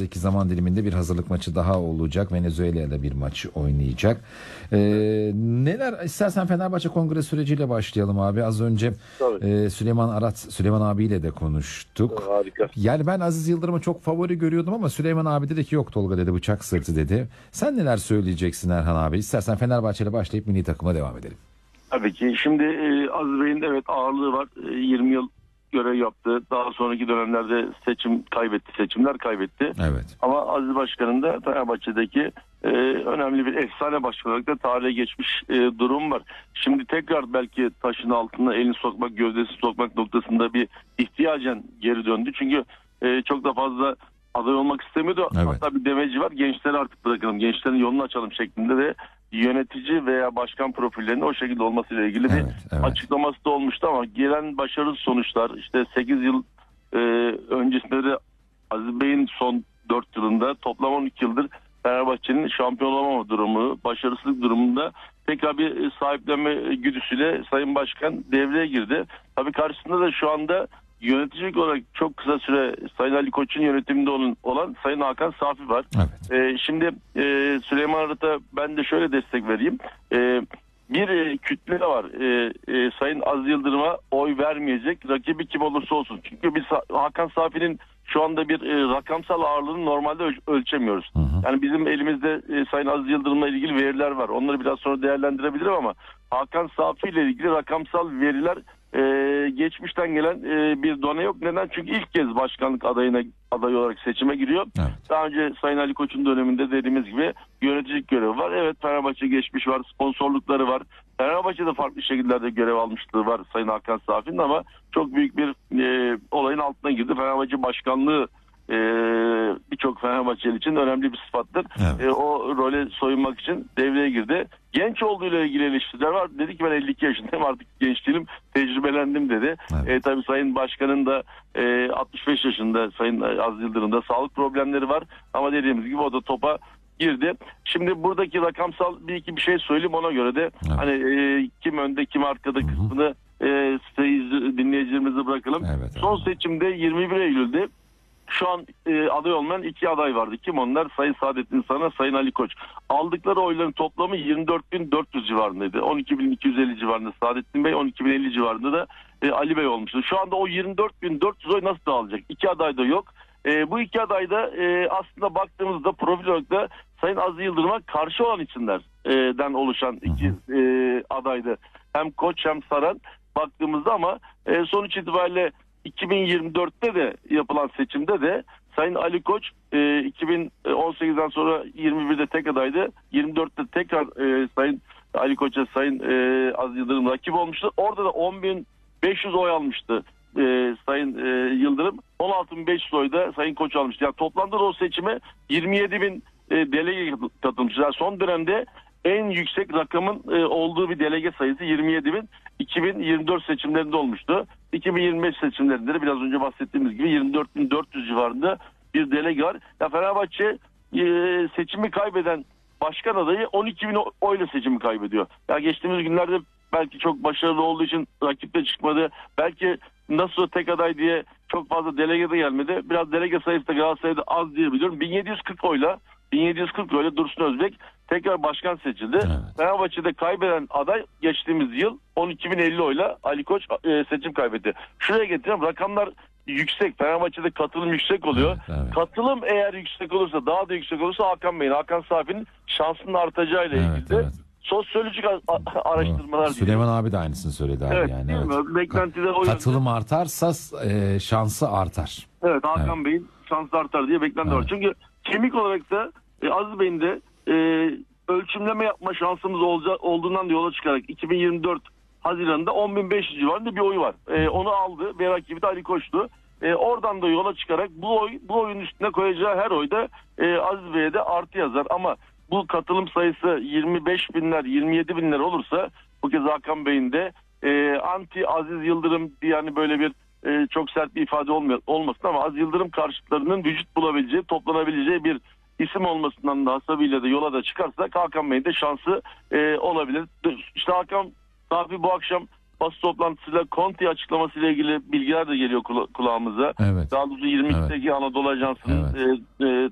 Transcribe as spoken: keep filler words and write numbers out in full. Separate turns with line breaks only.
önümüzdeki zaman diliminde bir hazırlık maçı daha olacak. Venezuela ile bir maç oynayacak. Ee, neler istersen Fenerbahçe kongre süreciyle başlayalım abi. Az önce e, Süleyman Arat, Süleyman abiyle de konuştuk.
Harika.
Yani ben Aziz Yıldırım'ı çok favori görüyordum ama Süleyman abi dedi ki yok Tolga dedi, bıçak sırtı dedi. Sen neler söyleyeceksin Erhan abi? İstersen Fenerbahçe ile başlayıp milli takıma devam edelim.
Tabii ki. Şimdi e, Aziz Bey'in evet ağırlığı var. E, yirmi yıl görev yaptı. Daha sonraki dönemlerde seçim kaybetti. Seçimler kaybetti.
Evet.
Ama Aziz Başkan'ın da Fenerbahçe'deki e, önemli bir efsane başkan olarak da tarihe geçmiş e, durum var. Şimdi tekrar belki taşın altına elini sokmak, gövdesi sokmak noktasında bir ihtiyacen geri döndü. Çünkü e, çok da fazla aday olmak istemiyordu.
Evet.
Hatta bir demeci var. Gençleri artık bırakalım. Gençlerin yolunu açalım şeklinde de yönetici veya başkan profillerinin o şekilde olmasıyla ilgili bir
Evet, evet.
açıklaması da olmuştu ama gelen başarısız sonuçlar işte sekiz yıl e, öncesinde de Aziz Bey'in son dört yılında toplam on iki yıldır Fenerbahçe'nin şampiyon olamama durumu, başarısızlık durumunda tekrar bir sahiplenme güdüsüyle Sayın Başkan devreye girdi. Tabii karşısında da şu anda yöneticilik olarak çok kısa süre Sayın Ali Koç'un yönetiminde olan, olan Sayın Hakan Safi var.
Evet.
Ee, şimdi e, Süleyman Arat'a ben de şöyle destek vereyim. Ee, bir e, kütle var. E, e, Sayın Aziz Yıldırım'a oy vermeyecek rakibi kim olursa olsun. Çünkü biz Hakan Safi'nin şu anda bir e, rakamsal ağırlığını normalde öl- ölçemiyoruz. Hı hı. Yani bizim elimizde e, Sayın Aziz Yıldırım'la ilgili veriler var. Onları biraz sonra değerlendirebilirim ama Hakan Safi ile ilgili rakamsal veriler e, geçmişten gelen e, bir done yok. Neden? Çünkü ilk kez başkanlık adayına aday olarak seçime giriyor.
Evet.
Daha önce Sayın Ali Koç'un döneminde dediğimiz gibi yöneticilik görevi var. Evet, Fenerbahçe geçmiş var, sponsorlukları var. Fenerbahçe'de farklı şekillerde görev almışlığı var Sayın Hakan Safi'nin ama çok büyük bir e, olayın altına girdi. Fenerbahçe başkanlığı e, birçok Fenerbahçeli için önemli bir sıfattır.
Evet.
E, o role soyunmak için devreye girdi. Genç olduğuyla ilgili eleştiriler var. Dedi ki ben elli iki yaşındayım, artık gençliğim, tecrübelendim dedi.
Evet.
E, tabii Sayın Başkan'ın da e, altmış beş yaşında Sayın Aziz Yıldırım'da sağlık problemleri var. Ama dediğimiz gibi o da topa girdi. Şimdi buradaki rakamsal bir iki bir şey söyleyeyim, ona göre de
evet.
hani e, kim önde kim arkada
Hı hı.
kısmını e, dinleyicilerimize bırakalım.
Evet,
Son
evet.
seçimde yirmi bir Eylül'de şu an e, aday olmayan iki aday vardı. Kim onlar? Sayın Saadettin Saran, Sayın Ali Koç. Aldıkları oyların toplamı yirmi dört bin dört yüz civarındaydı. on iki bin iki yüz elli civarında Saadettin Bey, on iki bin elli civarında da e, Ali Bey olmuştu. Şu anda o yirmi dört bin dört yüz oy nasıl dağılacak? İki aday da yok. E, bu iki aday da e, aslında baktığımızda profil olarak da Sayın Aziz Yıldırım'a karşı olan isimlerden oluşan iki e, adaydı. Hem Koç hem Saran baktığımızda ama e, sonuç itibariyle iki bin yirmi dörtte de yapılan seçimde de Sayın Ali Koç e, iki bin on sekizden sonra yirmi birde tek adaydı. yirmi dörtte tekrar e, Sayın Ali Koç'a Sayın e, Aziz Yıldırım rakip olmuştu. Orada da on bin beş yüz oy almıştı e, Sayın e, Yıldırım. on altı bin beş yüz oy da Sayın Koç almıştı. Yani toplamda da o seçime yirmi yedi bin e, delege katılmış. Yani son dönemde en yüksek rakamın e, olduğu bir delege sayısı yirmi yedi bin iki bin yirmi dört seçimlerinde olmuştu. iki bin yirmi beş seçimlerinde de biraz önce bahsettiğimiz gibi yirmi dört bin dört yüz civarında bir delege var. Ya Fenerbahçe e, seçimi kaybeden başkan adayı on iki bin oyla seçimi kaybediyor. Ya geçtiğimiz günlerde belki çok başarılı olduğu için rakipte çıkmadı. Belki nasıl tek aday diye çok fazla delege de gelmedi. Biraz delege sayısı da Galatasaray'da az diye biliyorum. bin yedi yüz kırk oyla bin yedi yüz kırk oyla Dursun Özbek tekrar başkan seçildi.
Evet.
Fenerbahçe'de kaybeden aday geçtiğimiz yıl on iki bin elli oyla Ali Koç e, seçim kaybetti. Şuraya getireyim, rakamlar yüksek. Fenerbahçe'de katılım yüksek oluyor.
Evet, evet.
Katılım eğer yüksek olursa, daha da yüksek olursa Hakan Bey'in, Hakan Safi'nin şansının artacağıyla
Evet,
ilgili
evet.
sosyolojik a- a- araştırmalar diyor.
Süleyman abi de aynısını söyledi abi
Evet,
yani.
değil
Evet.
mi? Beklentiler o yönde.
Katılım artarsa e, şansı artar.
Evet, Hakan Bey'in şansı artar diye beklenti
Evet.
var. Çünkü kemik olarak da e, Aziz Bey'in de e, ölçümleme yapma şansımız olca, olduğundan da yola çıkarak iki bin yirmi dört Haziran'da on bin beş yüz civarında bir oy var. E, onu aldı ve rakibi de Ali Koç'tu. E, oradan da yola çıkarak bu oy bu oyun üstüne koyacağı her oyda e, Aziz Bey'e de artı yazar. Ama bu katılım sayısı yirmi beş binler yirmi yedi binler olursa bu kez Hakan Bey'in de e, anti Aziz Yıldırım yani böyle bir e, çok sert bir ifade olmuyor, olmasın ama Aziz Yıldırım karşıtlarının vücut bulabileceği, toplanabileceği bir isim olmasından da hasabıyla da yola da çıkarsak Hakan Bey'in de şansı e, olabilir. İşte Hakan Safi bu akşam basın toplantısıyla Conte açıklamasıyla ilgili bilgiler de geliyor kula- kulağımıza.
Evet.
Daha doğrusu yirmi ikideki
Evet.
Anadolu Ajansı'nın
Evet.
e, e,